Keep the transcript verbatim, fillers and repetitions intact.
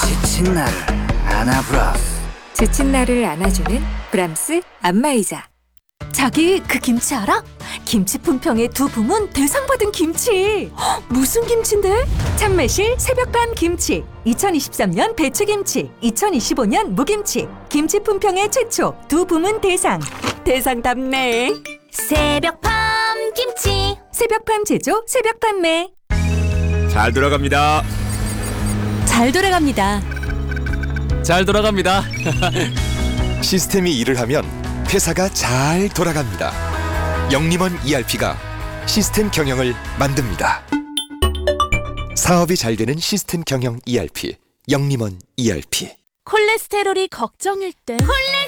지친 나를 안아브라스. 지친 나를 안아주는 브람스 안마의자. 자기 그 김치 알아? 김치 품평의 두 부문 대상 받은 김치. 헉, 무슨 김치인데? 참매실 새벽밤 김치, 이천이십삼 년 배추김치, 이천이십오 년 무김치. 김치 품평의 최초 두 부문 대상. 대상답네. 새벽밤 김치. 새벽밤 제조 새벽 판매. 잘 돌아갑니다. 잘 돌아갑니다. 잘 돌아갑니다. 시스템이 일을 하면 회사가 잘 돌아갑니다. 영림원 이알피가 시스템 경영을 만듭니다. 사업이 잘 되는 시스템 경영 이알피, 영림원 이알피. 콜레스테롤이 걱정일 때 콜레스테롤